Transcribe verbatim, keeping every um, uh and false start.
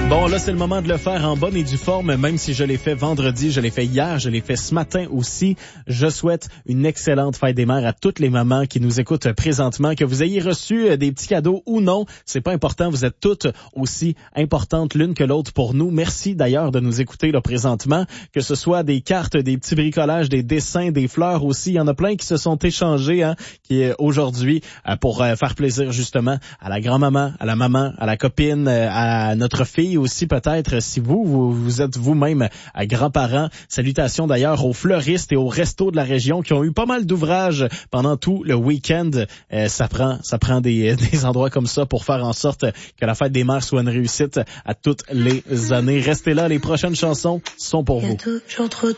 Bon, là, c'est le moment de le faire en bonne et due forme, même si je l'ai fait vendredi, je l'ai fait hier, je l'ai fait ce matin aussi. Je souhaite une excellente fête des mères à toutes les mamans qui nous écoutent présentement, que vous ayez reçu des petits cadeaux ou non. C'est pas important, vous êtes toutes aussi importantes l'une que l'autre pour nous. Merci d'ailleurs de nous écouter là présentement, que ce soit des cartes, des petits bricolages, des dessins, des fleurs aussi. Il y en a plein qui se sont échangés hein, qui aujourd'hui pour faire plaisir justement à la grand-maman, à la maman, à la copine, à notre fille aussi peut-être, si vous, vous, vous êtes vous-même grands-parents. Salutations d'ailleurs aux fleuristes et aux restos de la région qui ont eu pas mal d'ouvrages pendant tout le week-end. Euh, ça prend ça prend des, des endroits comme ça pour faire en sorte que la fête des mères soit une réussite à toutes les années. Restez là, les prochaines chansons sont pour vous. Il y a toujours trop